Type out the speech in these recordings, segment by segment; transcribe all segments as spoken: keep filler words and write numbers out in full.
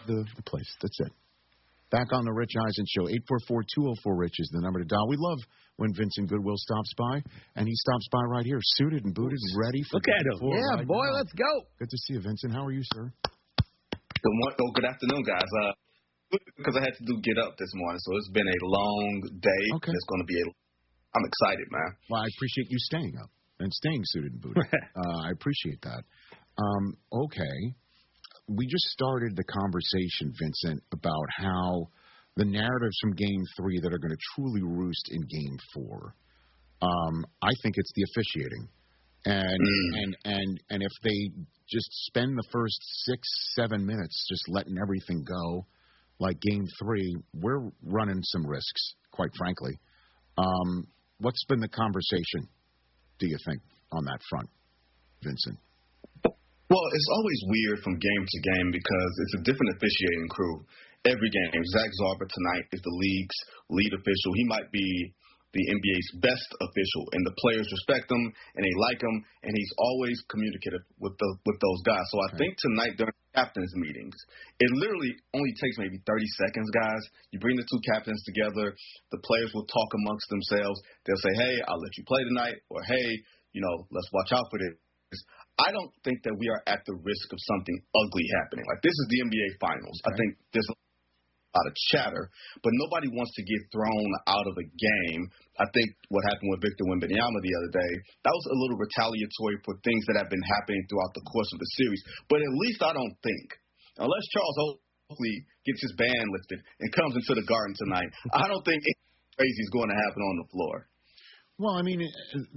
the, the place. That's it. Back on the Rich Eisen Show. eight four four, two oh four, RICH is the number to dial. We love when Vincent Goodwill stops by, and he stops by right here, suited and booted and ready for Look at him. Yeah, right boy, now. let's go. Good to see you, Vincent. How are you, sir? Good morning. Oh, good afternoon, guys. Uh, because I had to do get up this morning, so it's been a long day. Okay. It's going to be a. I'm excited, man. Well, I appreciate you staying up and staying suited and booted. uh, I appreciate that. Um, okay. We just started the conversation, Vincent, about how the narratives from Game Three that are going to truly roost in Game Four. Um, I think it's the officiating, and mm. and and and if they just spend the first six, seven minutes just letting everything go, like Game Three, we're running some risks, quite frankly. Um, what's been the conversation, do you think, on that front, Vincent? Well, it's always weird from game to game because it's a different officiating crew every game. Zach Zarba tonight is the league's lead official. He might be the N B A's best official, and the players respect him and they like him, and he's always communicative with the with those guys. So I think tonight during captains meetings, it literally only takes maybe thirty seconds, guys. You bring the two captains together, the players will talk amongst themselves. They'll say, hey, I'll let you play tonight, or hey, you know, let's watch out for this. I don't think that we are at the risk of something ugly happening. Like, this is the N B A Finals. Okay. I think there's a lot of chatter, but nobody wants to get thrown out of a game. I think what happened with Victor Wembanyama the other day, that was a little retaliatory for things that have been happening throughout the course of the series. But at least I don't think, unless Charles Oakley gets his ban lifted and comes into the Garden tonight, I don't think anything crazy is going to happen on the floor. Well, I mean,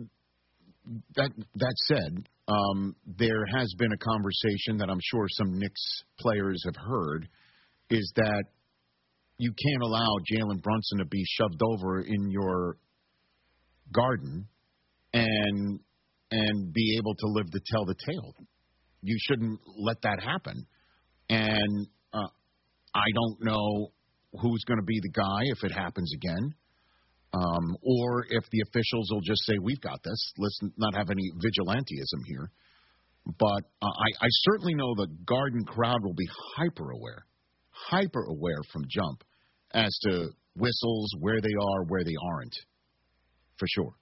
that that said, Um, there has been a conversation that I'm sure some Knicks players have heard, is that you can't allow Jalen Brunson to be shoved over in your garden and and be able to live to tell the tale. You shouldn't let that happen. And uh, I don't know who's going to be the guy if it happens again. Um, or if the officials will just say, we've got this, let's not have any vigilantism here. But uh, I, I certainly know the Garden crowd will be hyper-aware, hyper-aware from jump as to whistles, where they are, where they aren't, for sure.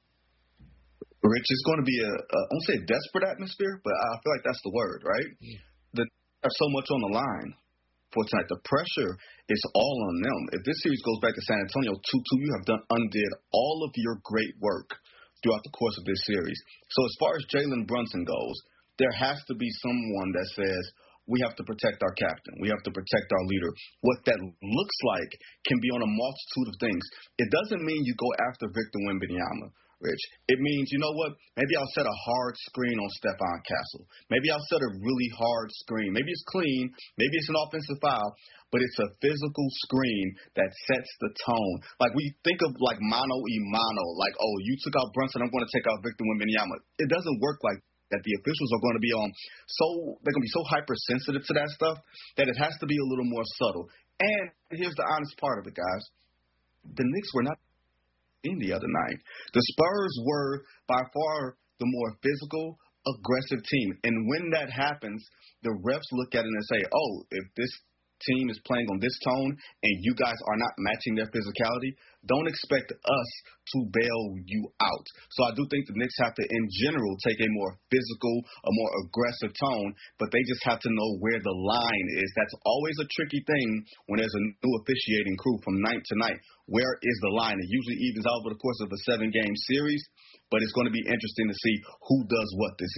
Rich, it's going to be a, a I won't say a desperate atmosphere, but I feel like that's the word, right? Yeah. The, there's so much on the line for tonight. The pressure is all on them. If this series goes back to San Antonio two two, you have done undid all of your great work throughout the course of this series. So as far as Jalen Brunson goes, there has to be someone that says, we have to protect our captain. We have to protect our leader. What that looks like can be on a multitude of things. It doesn't mean you go after Victor Wembanyama, Rich. It means, you know what, maybe I'll set a hard screen on Stephon Castle. Maybe I'll set a really hard screen. Maybe it's clean. Maybe it's an offensive foul, but it's a physical screen that sets the tone. Like, we think of, like, mano y mano, like, oh, you took out Brunson, I'm going to take out Victor Wembanyama. It doesn't work like that. The officials are going to be on so they're going to be so hypersensitive to that stuff that it has to be a little more subtle. And here's the honest part of it, guys. The Knicks were not in the other night. The Spurs were by far the more physical, aggressive team. And when that happens, the refs look at it and say, oh, if this team is playing on this tone and you guys are not matching their physicality, don't expect us to bail you out. So I do think the Knicks have to, in general, take a more physical, a more aggressive tone, but they just have to know where the line is. That's always a tricky thing when there's a new officiating crew from night to night. Where is the line? It usually evens out over the course of a seven-game series, but it's going to be interesting to see who does what this